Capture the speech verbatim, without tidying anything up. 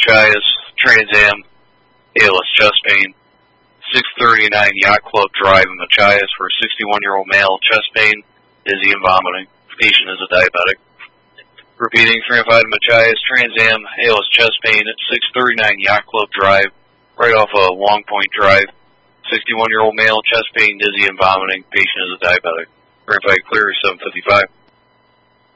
Machias, Trans Am, A L S chest pain. six thirty-nine Yacht Club Drive in Machias for a sixty-one-year-old male, chest pain, dizzy and vomiting. Patient is a diabetic. Repeating, three oh five Machias, Trans Am, A L S chest pain at six thirty-nine Yacht Club Drive, right off of Long Point Drive. sixty-one-year-old male, chest pain, dizzy and vomiting. Patient is a diabetic. three oh five clear, seven fifty-five.